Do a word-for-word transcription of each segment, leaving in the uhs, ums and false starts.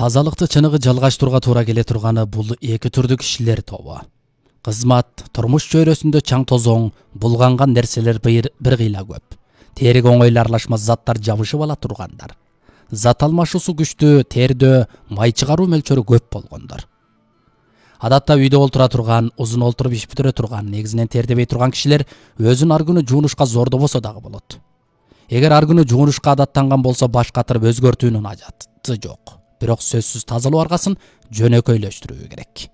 Тазалыкты чыныгы жалгаштырууга туура келе турганы бул эки түрдүү кишилер тобу. Кызмат, турмуш чөйрөсүндө чаң тозоң, булганган нерселер бир кыйла көп. Териге оңойлуу аралашма заттар жабышып ала тургандар. Зат алмашуусу күчтүү, тердөө май чыгаруу мөлчөрү көп болгондор. Адатта үйдө олтура турган, узун олтуруп иш бүтүрө турган, негизинен тердебей турган кишилер өзүн ар күнү жуунушка зордобосо дагы болот. Эгер ар күнү жуунушка адаттанган болсо баш катырып өзгөртүүнүн ажаты жок. Бирок сөзсүз тазалоо аргасын жөнөкөйлөштүрүү керек.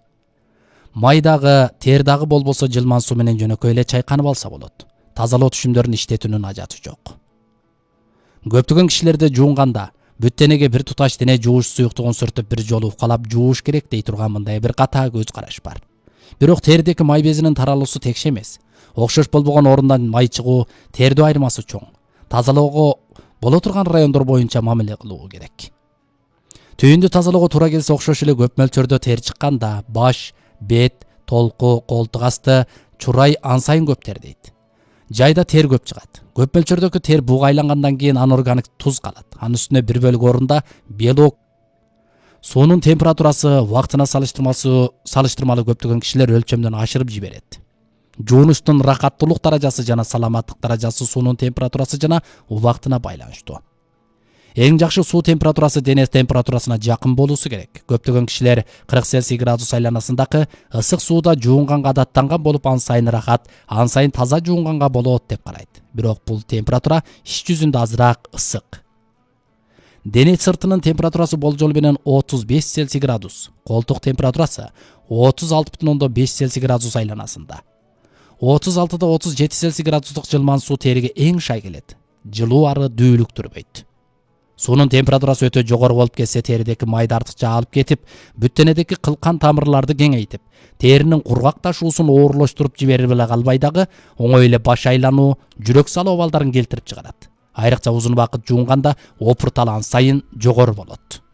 Май дагы, тер дагы болбосо жылман суу менен жөнөкөй эле чайканып алса болот. Тазалоо түшүмдөрүн иштетүүнүн ажаты жок. Көптөгөн кишилерде жуунганда бүт денеге бир туташ дене жууш суюктугун сүртүп бир жолу укалап жууш керек дей турган мындай бир ката көз караш бар. Бирок тердеги май безинин таралуусу текше эмес. Окшош болбогон орундан май чыгуу тердөө айырмасы чоң. Тазалоого боло турган райондор боюнча мамиле кылуу керек. Түйүндү тазалоого туура келсе окшош эле көп мөлчөрдө тер чыкканда баш, бет, толку, колтук асты, чурай ан сайын көп тердейт. Жайда тер көп чыгат. Көп мөлчөрдөгү тер буга айлангандан кийин анорганик туз калат. Анын үстүнө бир бөлүк орунда белок. Суунун температурасы вактына салыштырмасы салыштырмалуу көптөгөн кишилер өлчөмдөн ашырып жиберет. Жуунуштун рахаттуулук даражасы жана саламаттык даражасы суунун температурасы жана убактына байланыштуу. Эң жакшы суу температурасы дене температурасына жакын болуусу керек. Көптөгөн кишилер кырк Цельсий градус айланасындагы ысык сууда жуунганга адаттанган болуп, ан сайын рахат, ан сайын таза жуунганга болот деп карайт. Бирок бул температура иш жүзүндө азыраак ысык. Дене сыртынын температурасы болжол менен отуз беш Цельсий градус, колтук температурасы отуз алты бүтүн ондон беш Цельсий градус айланасында. отуз алтыда отуз жети Цельсий градустук жылман суу териге эң шай келет. Жылуу ары дүүлүктүрбөйт. Суунун температурасы өтө жогору болуп кетсе, теридеги майды артыкча алып кетип, бүт денедеги кылкан тамырларды кеңейтип, теринин кургак ташуусун оорлоштуруп жиберип эле калбай дагы оңой эле баш айлануу, жүрөк салуу абалдарын келтирип чыгарат. Айрыкча узун убакыт жуунганда опурталан сайын жогору болот.